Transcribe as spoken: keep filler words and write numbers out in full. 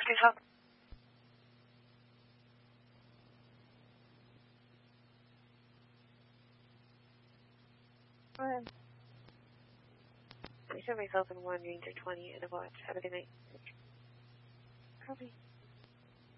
can help. Well, I show myself in one Ranger twenty and a watch. Have a good night. Copy.